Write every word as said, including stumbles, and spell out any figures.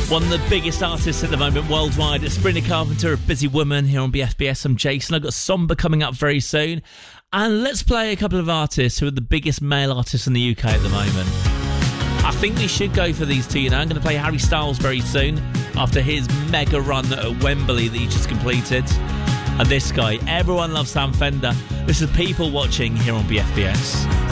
One of the biggest artists at the moment worldwide is Sabrina Carpenter, A Busy Woman, here on B F B S. I'm Jason. I've got Somber coming up very soon. And let's play a couple of artists who are the biggest male artists in the U K at the moment. I think we should go for these two, you know. I'm going to play Harry Styles very soon after his mega run at Wembley that he just completed. And this guy, everyone loves Sam Fender. This is People Watching here on B F B S.